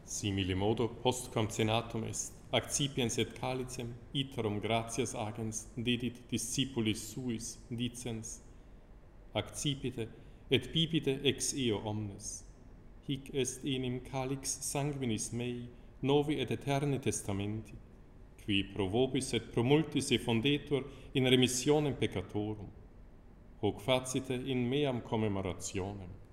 Simile modo postquam cenatum est, accipiens et calicem, iterum gratias agens dedit discipulis suis, dicens, accipite et bibite ex eo omnes. Hic est enim calix sanguinis mei, novi et eterni testamenti, qui pro vobis et pro multis effundetur in remissionem peccatorum. Hoc facite in meam commemorationem.